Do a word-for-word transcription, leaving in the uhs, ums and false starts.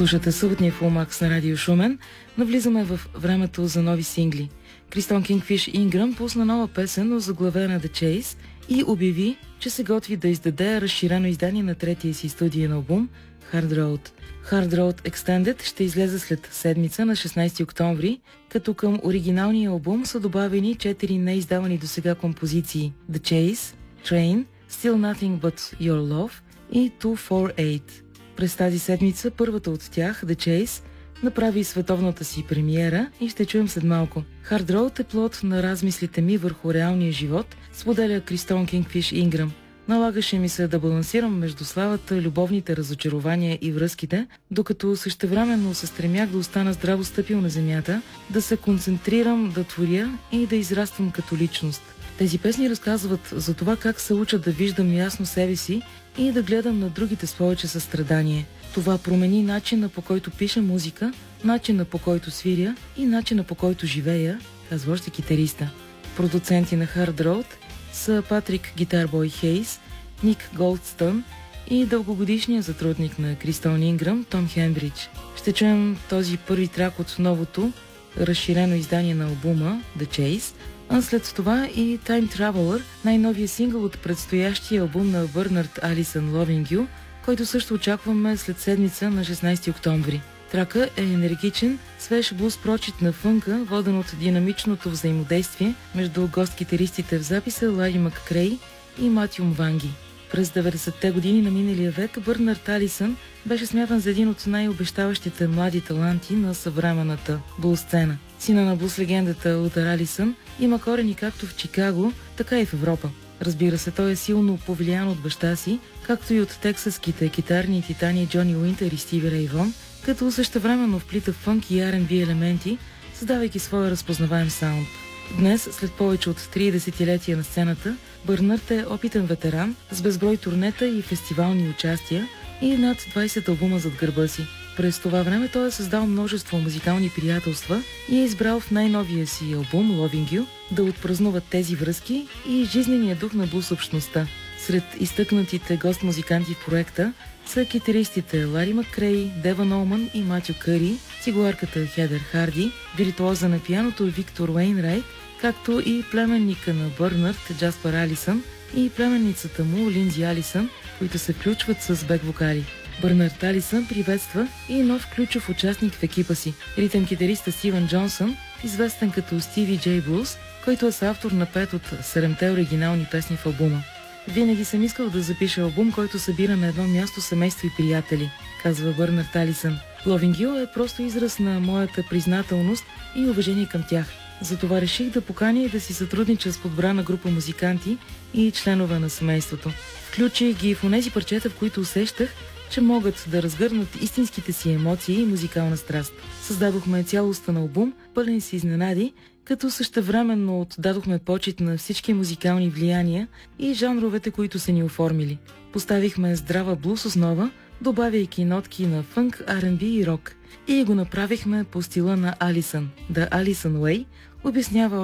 Слушате съботния Фулмакс на Радио Шумен. Навлизаме в времето за нови сингли. Кристон Кингфиш Инграм пусна нова песен, озаглавена The Chase, и обяви, че се готви да издаде разширено издание на третия си студиен албум Hard Road. Hard Road Extended ще излезе след седмица на шестнайсети октомври, като към оригиналния албум са добавени четири неиздавани досега композиции: The Chase, Train, Still Nothing But Your Love и двеста сорок осем. През тази седмица първата от тях, The Chase, направи световната си премиера и ще чуем след малко. Hard Road е плод на размислите ми върху реалния живот, споделя Кристон Кингфиш Инграм. Налагаше ми се да балансирам между славата, любовните разочарования и връзките, докато същевременно се стремях да остана здраво стъпил на земята, да се концентрирам, да творя и да израствам като личност. Тези песни разказват за това как се уча да виждам ясно себе си и да гледам на другите с повече състрадание. Това промени начина, по който пиша музика, начина, по който свиря и начина, по който живея, казва още китариста. Продуценти на Hard Road са Патрик Гитарбой Хейс, Ник Голдстън и дългогодишният сътрудник на Кристон Инграм Том Хенбридж. Ще чуем този първи трак от новото разширено издание на албума The Chase, а след това и Time Traveler, най-новия сингъл от предстоящия албум на Бърнард Алисън Loving You, който също очакваме след седмица на шестнайсети октомври. Трака е енергичен, свеж блуз прочит на фънка, воден от динамичното взаимодействие между гост-китаристите в записа Лари Маккрей и Матю Мванги. През деветдесетте години на миналия век Бърнард Алисън беше смятан за един от най-обещаващите млади таланти на съвременната блуз сцена. Сина на блуз легендата Лутър Алисън има корени както в Чикаго, така и в Европа. Разбира се, той е силно повлиян от баща си, както и от тексаските китарни титани Джони Уинтер и Стиви Рей Вон, като същевременно вплита фънк и Ар енд Би елементи, създавайки своя разпознаваем саунд. Днес, след повече от три десетилетия на сцената, Бърнард е опитен ветеран с безброй турнета и фестивални участия и над двайсет албума зад гърба си. През това време той е създал множество музикални приятелства и е избрал в най-новия си албум Loving You да отпразнуват тези връзки и жизнения дух на блуз общността. Сред изтъкнатите гост-музиканти в проекта са китаристите Лари Маккрей, Девън Олман и Матю Къри, цигуларката Хедър Харди, виртуоза на пианото Виктор Уейнрайт, както и племенника на Бърнард Джаспар Алисън и племенницата му Линдзи Алисън, които се включват с бек-вокали. Бърнард Алисън приветства и нов ключов участник в екипа си – ритъм-китариста Стивън Джонсън, известен като Стиви Джей Блуз, който е съавтор на пет от седемте оригинални песни в албума. Винаги съм искал да запиша албум, който събира на едно място семейство и приятели, казва Бърнард Алисън. Loving You е просто израз на моята признателност и уважение към тях. Затова реших да поканя и да си сътруднича с подбрана група музиканти и членове на семейството. Включих ги в онези парчета, в които усещах, че могат да разгърнат истинските си емоции и музикална страст. Създадохме цялостен албум, пълен с изненади, като същевременно отдадохме почит на всички музикални влияния и жанровете, които са ни оформили. Поставихме здрава блуз основа, добавяйки нотки на фънк, Ар енд Би и рок. И го направихме по стила на Алисън. The Alison Way, обяснява